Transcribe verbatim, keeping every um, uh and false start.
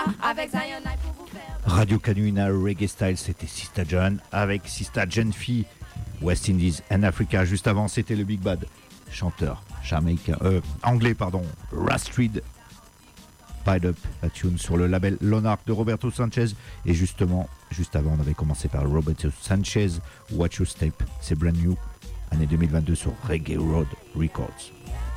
Avec Zion Night pour vous faire. Radio Canuna Reggae Style, c'était Sista John avec Sista Genfi, West Indies and Africa. Juste avant, c'était le Big Bad, chanteur jamaïcain, euh, anglais, pardon, Rastrid, Pied Up, la tune sur le label Lonarch de Roberto Sanchez. Et justement, juste avant, on avait commencé par Roberto Sanchez, Watch Your Step, c'est brand new, année deux mille vingt-deux sur Reggae Road Records.